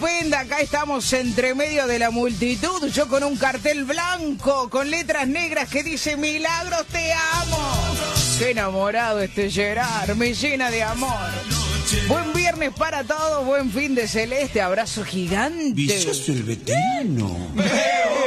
estupenda. Acá estamos entre medio de la multitud. Yo con un cartel blanco, con letras negras que dice Milagros te amo. Qué enamorado este Gerard, me llena de amor. Buen viernes para todos, buen fin de celeste, abrazo gigante. Y sos el veterano.